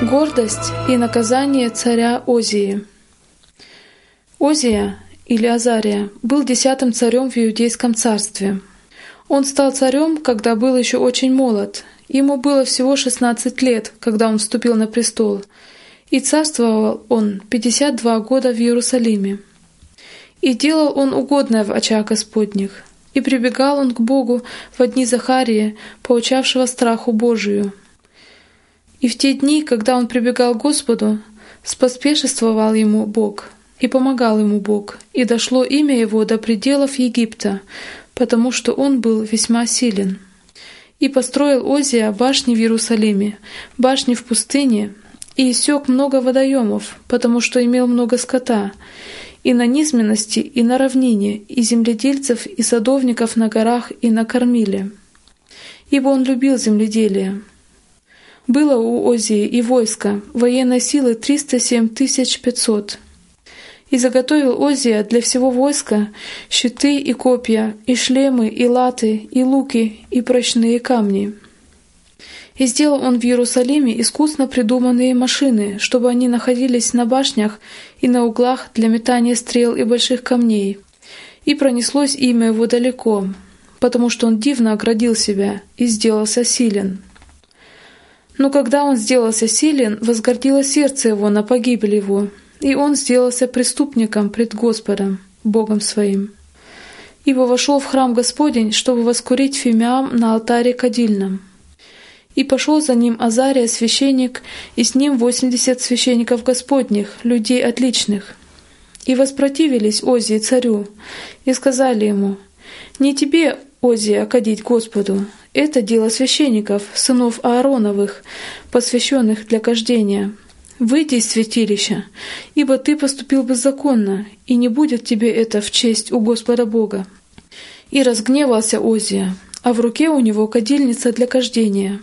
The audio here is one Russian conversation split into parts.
Гордость и наказание царя Озии. Озия, или Азария, был 10-м царем в Иудейском царстве. Он стал царем, когда был еще очень молод. Ему было всего 16 лет, когда он вступил на престол, и царствовал он 52 года в Иерусалиме. И делал он угодное в очах Господних, и прибегал он к Богу во дни Захарии, поучавшего страху Божию. И в те дни, когда он прибегал к Господу, споспешествовал ему Бог, и помогал ему Бог, и дошло имя его до пределов Египта, потому что он был весьма силен. И построил Озия башни в Иерусалиме, башни в пустыне, и иссек много водоемов, потому что имел много скота, и на низменности, и на равнине, и земледельцев, и садовников на горах, и на кормиле. Ибо он любил земледелие. Было у Озии и войско, военной силы 307 500. И заготовил Озия для всего войска щиты и копья, и шлемы, и латы, и луки, и прочные камни. И сделал он в Иерусалиме искусно придуманные машины, чтобы они находились на башнях и на углах для метания стрел и больших камней. И пронеслось имя его далеко, потому что он дивно оградил себя и сделался силен. Но когда он сделался силен, возгордило сердце его на погибель его, и он сделался преступником пред Господом, Богом своим. Ибо вошел в храм Господень, чтобы воскурить фимиам на алтаре кадильном. И пошел за ним Азария священник, и с ним 80 священников Господних, людей отличных. И воспротивились Озии царю, и сказали ему: «Не тебе, Озия, кадить Господу, это дело священников, сынов Аароновых, посвященных для кождения. Выйди из святилища, ибо ты поступил беззаконно, и не будет тебе это в честь у Господа Бога». И разгневался Озия, а в руке у него кадильница для кождения.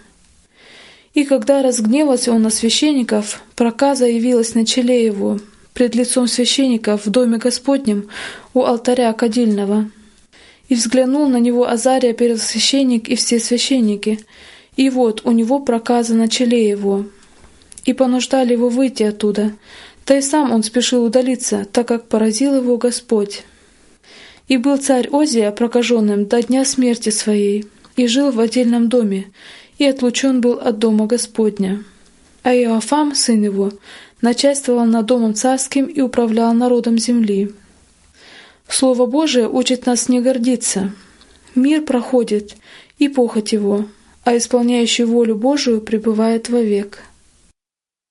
И когда разгневался он на священников, проказа явилась на челе его, пред лицом священников в доме Господнем у алтаря кадильного. И взглянул на него Азария первосвященник и все священники, и вот у него проказа на челе его. И понуждали его выйти оттуда, да и сам он спешил удалиться, так как поразил его Господь. И был царь Озия прокаженным до дня смерти своей, и жил в отдельном доме, и отлучен был от дома Господня. А Иоафам, сын его, начальствовал над домом царским и управлял народом земли. Слово Божие учит нас не гордиться. Мир проходит, и похоть его, а исполняющий волю Божию пребывает вовек.